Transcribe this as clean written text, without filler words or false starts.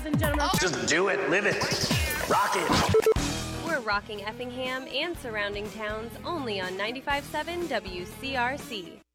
and gentlemen. Just do it, live it, rock it. We're rocking Effingham and surrounding towns only on 95.7 WCRC.